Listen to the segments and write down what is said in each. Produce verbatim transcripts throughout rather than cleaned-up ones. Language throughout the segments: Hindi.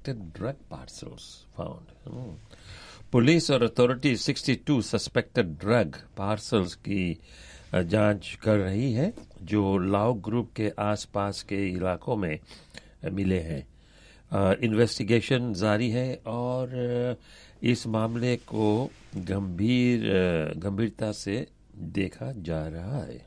suspected drug parcels found. Hmm. Police और अथॉरिटी बासठ सस्पेक्टेड ड्रग पार्सल्स की जांच कर रही है जो लाओ ग्रुप के आसपास के इलाकों में मिले हैं. इन्वेस्टिगेशन जारी है और इस मामले को गंभीर गंभीरता से देखा जा रहा है.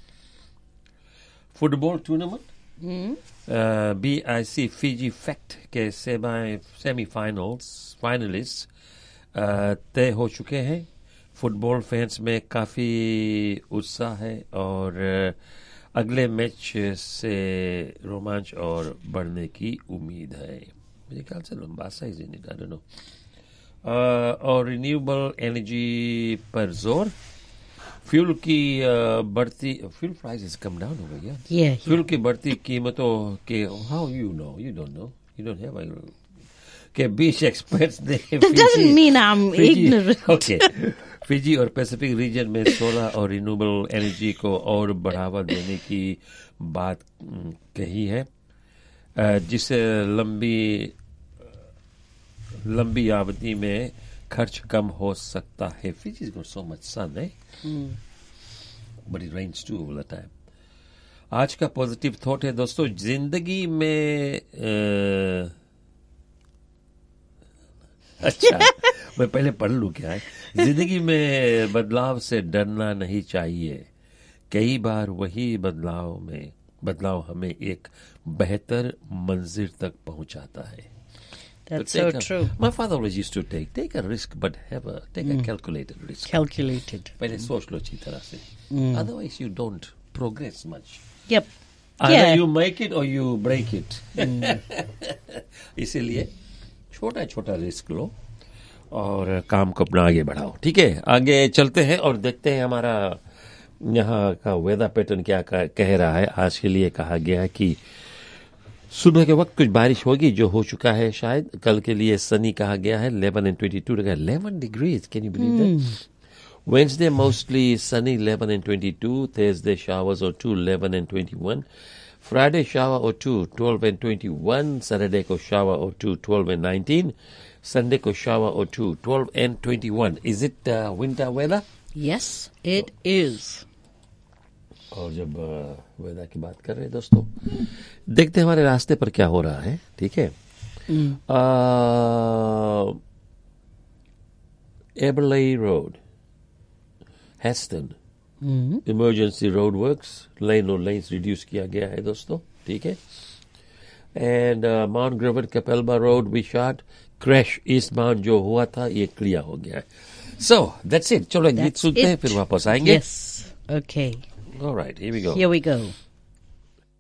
Football tournament B I C Fiji fact के सेमीफाइनल्स फाइनलिस्ट तय हो चुके हैं. फुटबॉल फैंस में काफ़ी उत्साह है और अगले मैच से रोमांच और बढ़ने की उम्मीद है. मेरे ख्याल से लंबासा is in it, I don't know. और रिन्यूएबल एनर्जी पर जोर. फ्यूल की uh, बढ़ती फ्यूल प्राइसेस कम डाउन हो गई है. फ्यूल की बढ़ती कीमतों के how you know you don't know you don't have के बीच एक्सपर्ट्स ने doesn't mean I'm ignorant. Okay Fiji और पैसिफिक रीजन में सोलर और रिन्यूएबल एनर्जी को और बढ़ावा देने की बात कही है जिससे लंबी लंबी अवधि में खर्च कम हो सकता है. Fiji's got so much sun, eh? Mm. But it rains too all the time. आज का पॉजिटिव थॉट है दोस्तों, जिंदगी में आ, अच्छा मैं पहले पढ़ लूं क्या है. जिंदगी में बदलाव से डरना नहीं चाहिए. कई बार वही बदलाव में बदलाव हमें एक बेहतर मंजिल तक पहुंचाता है. That's so a, true. My father always used to take take a risk, but have a take mm. a calculated risk. Calculated. पहले सोच लो अच्छी तरह से. Otherwise, you don't progress much. Yep. Either yeah. you make it or you break it. इसीलिए छोटा छोटा रिस्क लो और काम को अपना आगे बढ़ाओ. ठीक है, आगे चलते हैं और देखते हैं हमारा यहाँ का वेदर पैटर्न क्या कह रहा है. आज के लिए कहा गया है कि सुबह के वक्त कुछ बारिश होगी जो हो चुका है शायद. कल के लिए सनी कहा गया है. eleven and twenty-two eleven degrees. Can you believe mm. that? Wednesday mostly sunny eleven and twenty-two. Thursday showers or two eleven and twenty-one. Friday shower or two twelve and twenty-one. Saturday ko shower or two twelve and nineteen. Sunday ko shower or two twelve and twenty-one. Is it uh, winter weather? Yes, it is. और जब वेदर की बात कर रहे हैं दोस्तों, देखते हैं हमारे रास्ते पर क्या हो रहा है. ठीक है, एबरले road hasten emergency road works. लेन और लेन्स रिड्यूस किया गया है दोस्तों. ठीक है, and mount ग्रेवन कैपेल्बा road विशाट crash east bound जो हुआ था ये क्लियर हो गया है. So that's it. चलो गीत सुनते हैं फिर वापस आएंगे. Yes. Okay. All right, here we go. Here we go.